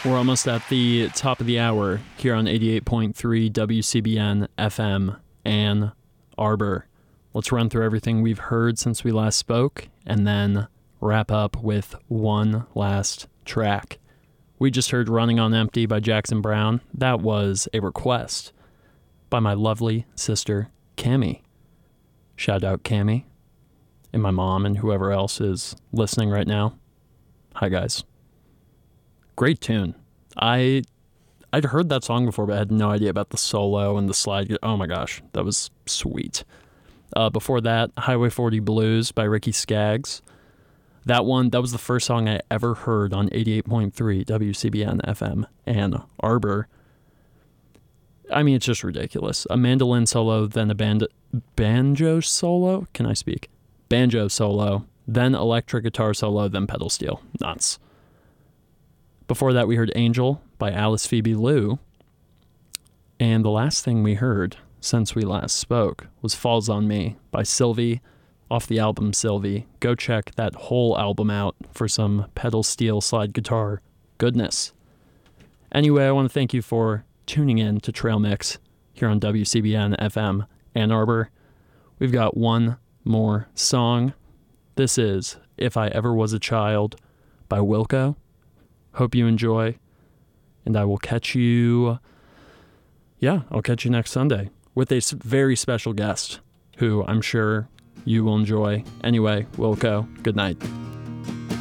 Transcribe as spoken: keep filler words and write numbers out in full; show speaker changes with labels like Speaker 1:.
Speaker 1: We're almost at the top of the hour here on eighty-eight point three W C B N F M, Ann Arbor. Let's run through everything we've heard since we last spoke, and then wrap up with one last track. We just heard Running on Empty by Jackson Browne. That was a request by my lovely sister, Cammie. Shout out, Cammie. And my mom and whoever else is listening right now. Hi, guys. Great tune. I, I'd heard that song before, but I had no idea about the solo and the slide. Oh my gosh, that was sweet. Uh, before that, Highway forty Blues by Ricky Skaggs. That one, that was the first song I ever heard on eighty-eight point three W C B N F M, Ann Arbor. I mean, it's just ridiculous. A mandolin solo, then a band, banjo solo? Can I speak? Banjo solo, then electric guitar solo, then pedal steel. Nuts. Before that, we heard Angel by Alice Phoebe Lou. And the last thing we heard since we last spoke was Falls on Me by Sylvie off the album Sylvie. Go check that whole album out for some pedal steel slide guitar goodness. Anyway, I want to thank you for tuning in to Trail Mix here on W C B N F M Ann Arbor. We've got one more song. This is If I Ever Was a Child by Wilco. Hope you enjoy, and I will catch you, yeah, I'll catch you next Sunday with a very special guest who I'm sure you will enjoy. Anyway, Wilco, good night.